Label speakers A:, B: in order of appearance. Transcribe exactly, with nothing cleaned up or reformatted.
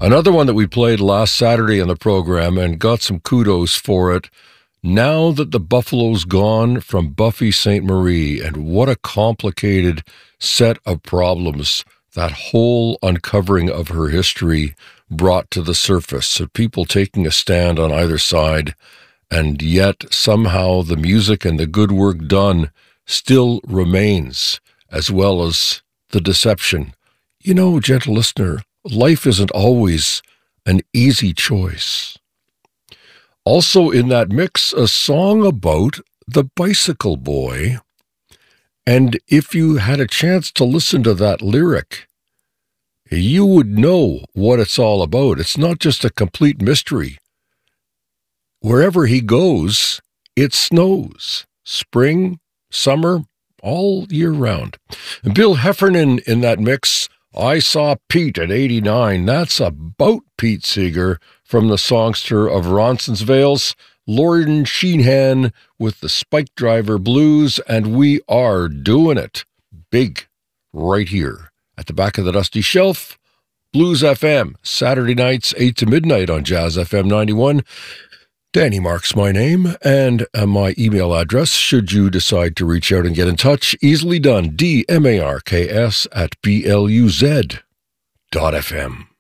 A: Another one that we played last Saturday in the program and got some kudos for it. Now That the Buffalo's Gone from Buffy Sainte-Marie, and what a complicated set of problems that whole uncovering of her history brought to the surface. So people taking a stand on either side, and yet somehow the music and the good work done still remains, as well as the deception. You know, gentle listener, life isn't always an easy choice. Also in that mix, a song about the bicycle boy. And if you had a chance to listen to that lyric, you would know what it's all about. It's not just a complete mystery. Wherever he goes, it snows. Spring, summer, all year round. And Bill Heffernan in that mix, I Saw Pete at eighty-nine. That's about Pete Seeger from the songster of Ronson's Vales, Lauren Sheehan with the Spike Driver Blues, and we are doing it big right here at the back of the Dusty Shelf. Blues F M, Saturday nights, eight to midnight on Jazz F M ninety-one. Danny Mark's my name, and uh, my email address, should you decide to reach out and get in touch, easily done, D M A R K S at B L U Z dot F M.